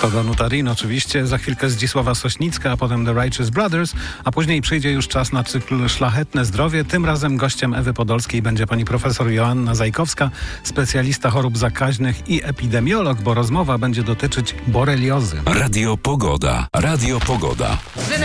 To Danuta Rin oczywiście, za chwilkę Zdzisława Sośnicka, a potem The Righteous Brothers, a później przyjdzie już czas na cykl Szlachetne Zdrowie. Tym razem gościem Ewy Podolskiej będzie pani profesor Joanna Zajkowska, specjalista chorób zakaźnych i epidemiolog, bo rozmowa będzie dotyczyć boreliozy. Radio Pogoda. Radio Pogoda.